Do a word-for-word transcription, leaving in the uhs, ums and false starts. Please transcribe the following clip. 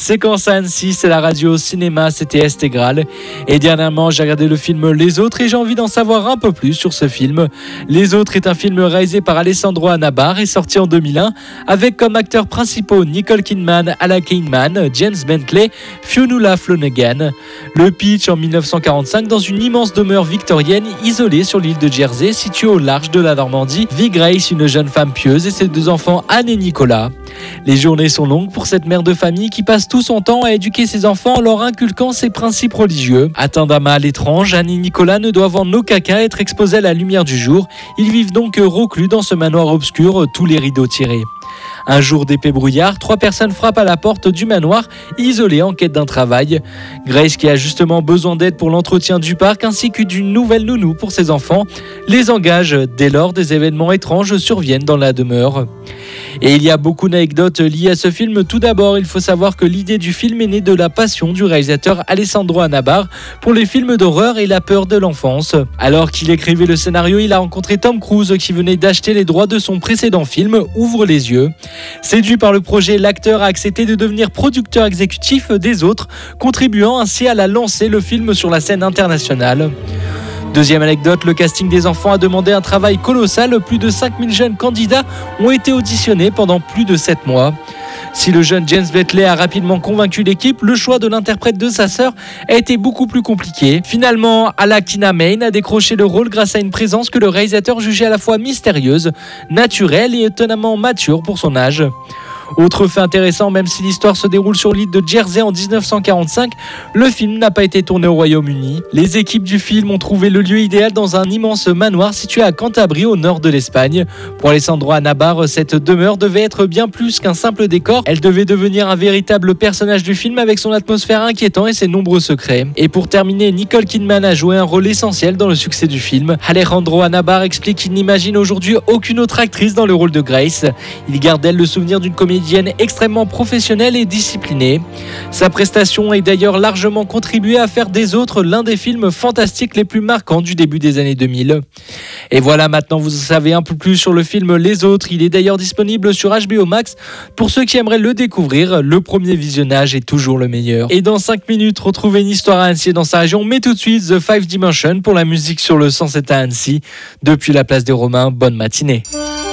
Séquence à Annecy, c'est la radio cinéma, c'était Estegral. Et dernièrement, j'ai regardé le film Les Autres et j'ai envie d'en savoir un peu plus sur ce film. Les Autres est un film réalisé par Alessandro Anabar et sorti en deux mille un avec comme acteurs principaux Nicole Kidman, Alla Kingman, James Bentley, Fionnuala Flanagan. Le pitch en dix-neuf cent quarante-cinq, dans une immense demeure victorienne isolée sur l'île de Jersey, située au large de la Normandie, vit Grace, une jeune femme pieuse, et ses deux enfants Anne et Nicolas. Les journées sont longues pour cette mère de famille qui passe tout son temps à éduquer ses enfants en leur inculquant ses principes religieux. Atteints d'un mal étrange, Anne et Nicolas ne doivent en aucun cas être exposés à la lumière du jour. Ils vivent donc reclus dans ce manoir obscur, tous les rideaux tirés. Un jour d'épais brouillard, trois personnes frappent à la porte du manoir, isolées en quête d'un travail. Grace, qui a justement besoin d'aide pour l'entretien du parc ainsi que d'une nouvelle nounou pour ses enfants, les engage. Dès lors, des événements étranges surviennent dans la demeure. Et il y a beaucoup d'anecdotes liées à ce film. Tout d'abord, il faut savoir que l'idée du film est née de la passion du réalisateur Alessandro Anabar pour les films d'horreur et la peur de l'enfance. Alors qu'il écrivait le scénario, il a rencontré Tom Cruise qui venait d'acheter les droits de son précédent film Ouvre les yeux. Séduit par le projet, l'acteur a accepté de devenir producteur exécutif des Autres, contribuant ainsi à la lancer le film sur la scène internationale. Deuxième anecdote, le casting des enfants a demandé un travail colossal. Plus de cinq mille jeunes candidats ont été auditionnés pendant plus de sept mois. Si le jeune James Bentley a rapidement convaincu l'équipe, le choix de l'interprète de sa sœur a été beaucoup plus compliqué. Finalement, Alla Kingman a décroché le rôle grâce à une présence que le réalisateur jugeait à la fois mystérieuse, naturelle et étonnamment mature pour son âge. Autre fait intéressant, même si l'histoire se déroule sur l'île de Jersey en dix-neuf cent quarante-cinq, le film n'a pas été tourné au Royaume-Uni. Les équipes du film ont trouvé le lieu idéal dans un immense manoir situé à Cantabrie, au nord de l'Espagne. Pour Alessandro Anabar, cette demeure devait être bien plus qu'un simple décor. Elle devait devenir un véritable personnage du film avec son atmosphère inquiétante et ses nombreux secrets. Et pour terminer, Nicole Kidman a joué un rôle essentiel dans le succès du film. Alejandro Anabar explique qu'il n'imagine aujourd'hui aucune autre actrice dans le rôle de Grace. Il garde d'elle le souvenir d'une comédienne extrêmement professionnelle et disciplinée. Sa prestation est d'ailleurs largement contribué à faire des Autres l'un des films fantastiques les plus marquants du début des années deux mille. Et voilà, maintenant vous en savez un peu plus sur le film Les Autres. Il est d'ailleurs disponible sur H B O Max. Pour ceux qui aimeraient le découvrir, le premier visionnage est toujours le meilleur. Et dans cinq minutes, retrouvez une histoire à Annecy et dans sa région. Mais tout de suite, The Five Dimension pour la musique sur le cent sept à Annecy. Depuis la place des Romains, bonne matinée.